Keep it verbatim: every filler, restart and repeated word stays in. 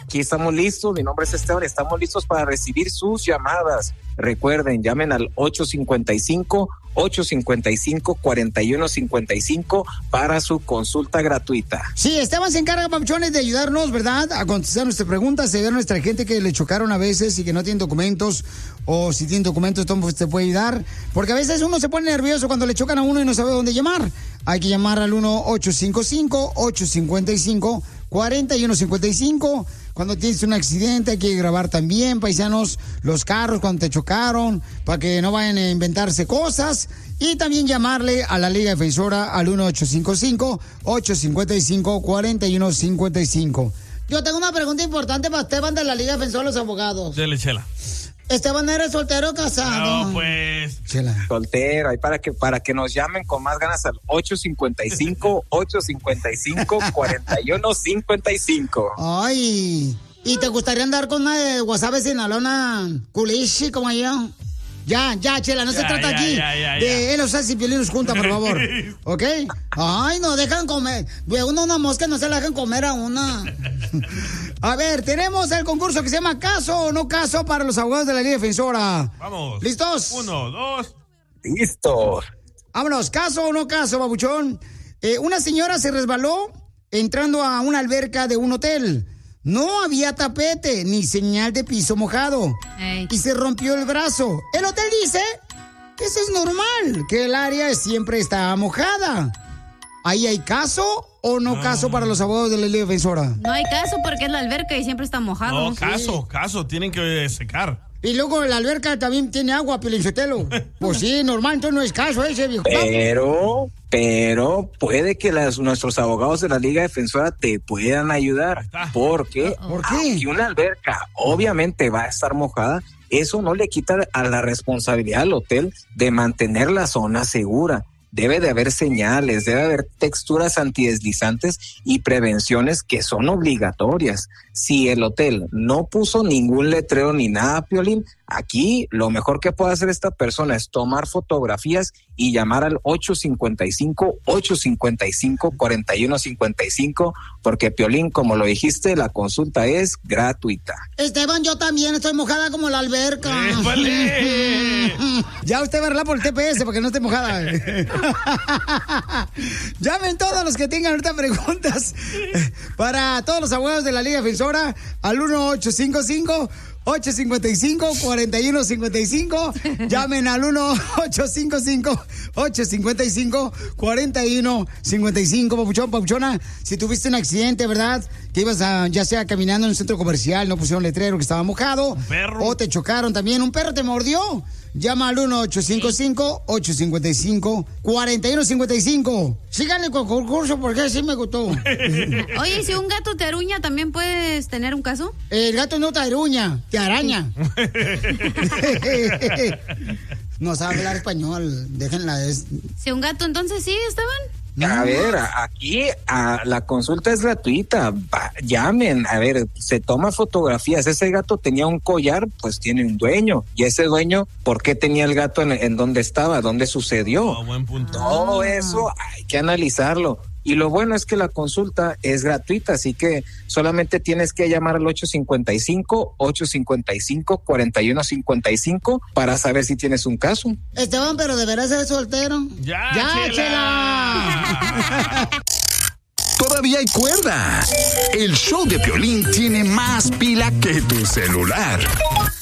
aquí estamos listos. Mi nombre es Esteban, estamos listos para recibir sus llamadas. Recuerden, llamen al ocho cinco cinco, ocho cinco cinco, cuatro uno cinco cinco para su consulta gratuita. Sí, Esteban se encarga, papuchones, de ayudarnos, ¿verdad?, a contestar nuestras preguntas, a ayudar a nuestra gente que le chocaron a veces y que no tienen documentos, o si tienen documentos, Tom te puede ayudar, porque a veces uno se pone nervioso cuando le chocan a uno y no sabe dónde llamar. Hay que llamar al uno ocho cinco cinco, ocho cinco cinco, cuatro uno cinco cinco. Cuando tienes un accidente hay que grabar también, paisanos, los carros cuando te chocaron, para que no vayan a inventarse cosas. Y también llamarle a la Liga Defensora al uno ocho cinco cinco, ocho cinco cinco, cuatro uno cinco cinco. Yo tengo una pregunta importante para Esteban de la Liga Defensora de los Abogados. Dele, Chela. Esteban, ¿eres soltero o casado? No, pues. Chela. Soltero, ahí para que, para que nos llamen con más ganas al ocho cinco cinco, ocho cinco cinco, cuatro uno cinco cinco. Ay, ¿y te gustaría andar con una de Guasave Sinaloa Culichi como yo? Ya, ya, Chela, no ya, se trata ya, aquí ya, ya, de ya. Elos y Piolinos juntas, por favor. ¿Ok? Ay, no dejan comer. De una una mosca no se la dejan comer a una. A ver, tenemos el concurso que se llama Caso o No Caso para los abogados de la Liga Defensora. Vamos. ¿Listos? Uno, dos. Listo. Vámonos, ¿caso o no caso, babuchón? Eh, una señora se resbaló entrando a una alberca de un hotel. No había tapete ni señal de piso mojado. Ey. Y se rompió el brazo. El hotel dice que eso es normal, que el área siempre está mojada. ¿Ahí hay caso o no, no caso para los abogados de la Liga Defensora? No hay caso porque es la alberca y siempre está mojado. No, caso, sí. caso, tienen que secar. Y luego la alberca también tiene agua, Pilinchotelo. Pues sí, normal, entonces no es caso ese, viejo. Pero, pero puede que las, nuestros abogados de la Liga Defensora te puedan ayudar. Porque ¿Por qué? Aunque una alberca obviamente va a estar mojada, eso no le quita a la responsabilidad al hotel de mantener la zona segura. Debe de haber señales, debe haber texturas antideslizantes y prevenciones que son obligatorias. Si el hotel no puso ningún letrero ni nada, Piolín, aquí lo mejor que puede hacer esta persona es tomar fotografías y llamar al ocho cinco cinco, ocho cinco cinco, cuatro uno cinco cinco, porque, Piolín, como lo dijiste, la consulta es gratuita. Esteban, yo también estoy mojada como la alberca. ¡Eh, vale! Ya usted va a arreglar por el T P S para que no esté mojada. Llamen todos los que tengan ahorita preguntas para todos los abogados de la Liga Defensora al uno ocho cinco cinco, ocho cinco cinco, cuatro uno cinco cinco. Llamen al uno ocho cinco cinco, ocho cinco cinco, cuatro uno cinco cinco. Papuchón, papuchona, si tuviste un accidente, ¿verdad? Que ibas a, ya sea caminando en un centro comercial, no pusieron letrero que estaba mojado. Un perro. O te chocaron también, un perro te mordió. Llama al uno ocho cinco cinco, ocho cinco cinco, cuatro uno cinco cinco. Síganle con el concurso porque así me gustó. Oye, si un gato te aruña, ¿también puedes tener un caso? El gato no te aruña, te araña. No sabe hablar español, déjenla. Es... Si un gato, entonces sí, Esteban. A ver, aquí a, la consulta es gratuita. Va, llamen, a ver, se toma fotografías. Ese gato tenía un collar, pues tiene un dueño. Y ese dueño, ¿por qué tenía el gato en, en dónde estaba? ¿Dónde sucedió? Oh, buen punto. Todo eso hay que analizarlo. Y lo bueno es que la consulta es gratuita, así que solamente tienes que llamar al ocho cinco cinco, ocho cinco cinco, cuatro uno cinco cinco para saber si tienes un caso. Esteban, pero deberás ser soltero. ¡Ya, ¡Ya, Chela! Chela! Todavía hay cuerda. El show de Piolín tiene más pila que tu celular.